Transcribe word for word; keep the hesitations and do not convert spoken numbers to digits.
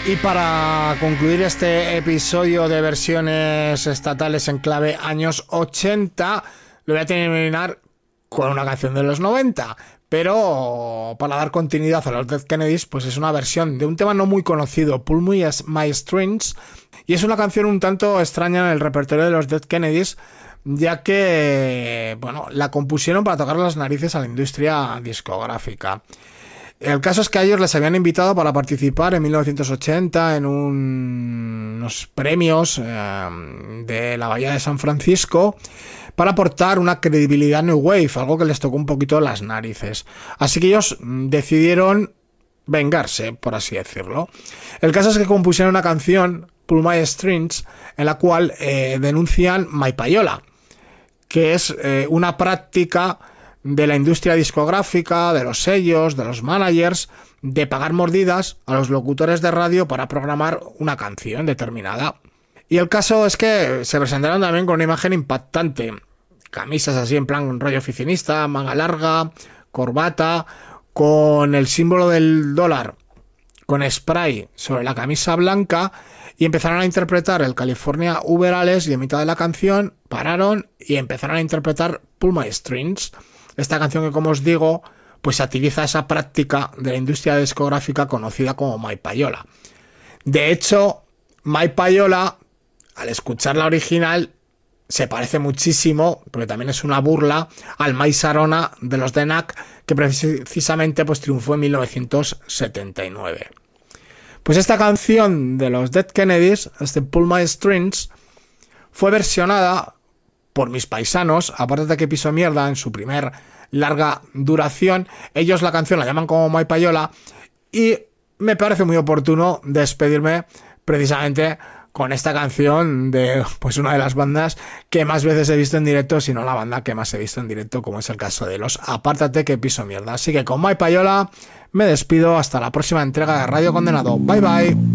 Y para concluir este episodio de versiones estatales en clave años ochenta, lo voy a terminar con una canción de los noventa, pero para dar continuidad a los Dead Kennedys, pues es una versión de un tema no muy conocido, Pull Me My Strings, y es una canción un tanto extraña en el repertorio de los Dead Kennedys, ya que, bueno, la compusieron para tocar las narices a la industria discográfica. El caso es que a ellos les habían invitado para participar en mil novecientos ochenta en un, unos premios eh, de la Bahía de San Francisco para aportar una credibilidad New Wave, algo que les tocó un poquito las narices. Así que ellos decidieron vengarse, por así decirlo. El caso es que compusieron una canción, Pull My Strings, en la cual eh, denuncian My Payola, que es eh, una práctica de la industria discográfica, de los sellos, de los managers, de pagar mordidas a los locutores de radio para programar una canción determinada. Y el caso es que se presentaron también con una imagen impactante. Camisas así en plan rollo oficinista, manga larga, corbata, con el símbolo del dólar, con spray sobre la camisa blanca, y empezaron a interpretar el California Uberales, y en mitad de la canción pararon y empezaron a interpretar Pull My Strings. Esta canción que, como os digo, pues satiriza esa práctica de la industria discográfica conocida como My Payola. De hecho, My Payola, al escuchar la original, se parece muchísimo, porque también es una burla, al My Sarona de los The Knack, que precisamente pues triunfó en mil novecientos setenta y nueve. Pues esta canción de los Dead Kennedys, este Pull My Strings, fue versionada por mis paisanos, aparte de que Piso Mierda en su primer larga duración, ellos la canción la llaman como My Payola, y me parece muy oportuno despedirme precisamente con esta canción de pues una de las bandas que más veces he visto en directo, si no la banda que más he visto en directo, como es el caso de los Apártate que Piso Mierda. Así que con My Payola me despido hasta la próxima entrega de Radio Condenado. Bye bye.